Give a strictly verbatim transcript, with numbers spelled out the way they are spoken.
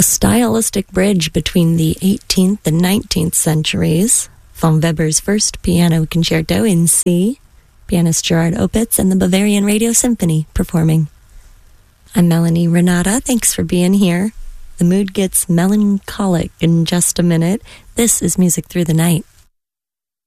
stylistic bridge between the eighteenth and nineteenth centuries. Von Weber's first piano concerto in C, pianist Gerard Opitz and the Bavarian Radio Symphony performing. I'm Melanie Renata. Thanks for being here. The mood gets melancholic in just a minute. This is Music Through the Night.